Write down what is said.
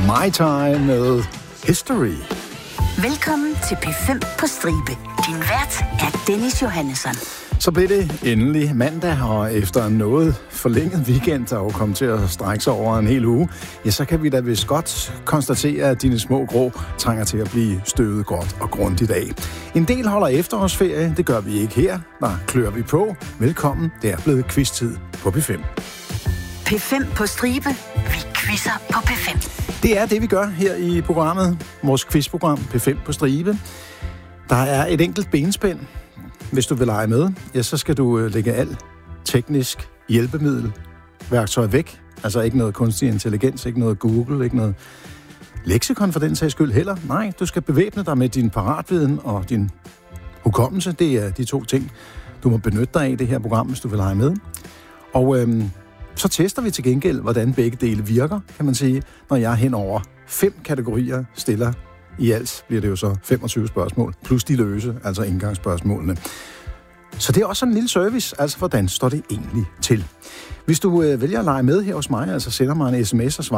My Time med History. Velkommen til P5 på stribe. Din vært er Dennis Johannesson. Så blev det endelig mandag, og efter en noget forlænget weekend, der jo kom til at strække sig over en hel uge, ja, så kan vi da vist godt konstatere, at dine små grå trænger til at blive støvet godt og grundigt af. En del holder efterårsferie, det gør vi ikke her. Der klør vi på. Velkommen, det er blevet quiz-tid på P5. P5 på stribe. Vi quizzer på P5. Det er det, vi gør her i programmet, vores quizprogram P5 på stribe. Der er et enkelt benspænd. Hvis du vil lege med, ja, så skal du lægge al teknisk hjælpemiddelværktøj væk. Altså ikke noget kunstig intelligens, ikke noget Google, ikke noget leksikon for den sags skyld heller. Nej, du skal bevæbne dig med din paratviden og din hukommelse. Det er de to ting, du må benytte dig af i det her program, hvis du vil lege med. Og så tester vi til gengæld, hvordan begge dele virker, kan man sige, når jeg hen over 5 kategorier stiller. I alt bliver det jo så 25 spørgsmål, plus de løse, altså indgangsspørgsmålene. Så det er også en lille service, altså hvordan står det egentlig til? Hvis du vælger at lege med her hos mig, altså sender mig en sms og svarer